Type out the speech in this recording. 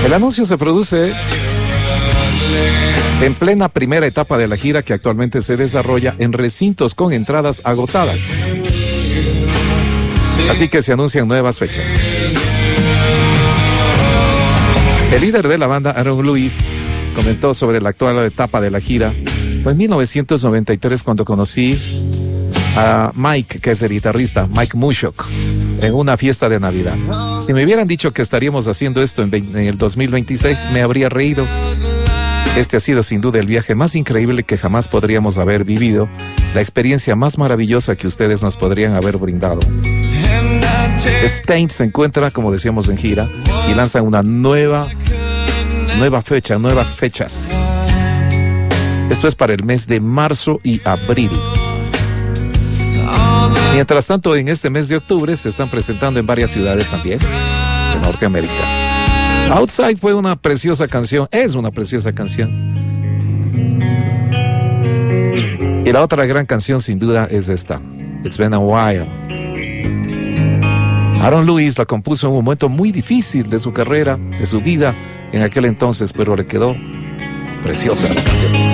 El anuncio se produce en plena primera etapa de la gira, que actualmente se desarrolla en recintos con entradas agotadas. Así que se anuncian nuevas fechas. El líder de la banda, Aaron Lewis, comentó sobre la actual etapa de la gira. Fue en 1993 cuando conocí a Mike, que es el guitarrista, Mike Mushok, en una fiesta de Navidad. Si me hubieran dicho que estaríamos haciendo esto en el 2026, me habría reído. Este ha sido sin duda el viaje más increíble que jamás podríamos haber vivido, la experiencia más maravillosa que ustedes nos podrían haber brindado. Staind se encuentra, como decíamos, en gira y lanzan una nueva fecha, nuevas fechas. Esto es para el mes de marzo y abril. Mientras tanto, en este mes de octubre se están presentando en varias ciudades también de Norteamérica. Outside fue una preciosa canción, es una preciosa canción. Y la otra gran canción sin duda es esta, It's Been a While. Aaron Lewis la compuso en un momento muy difícil de su carrera, de su vida en aquel entonces, pero le quedó preciosa la canción.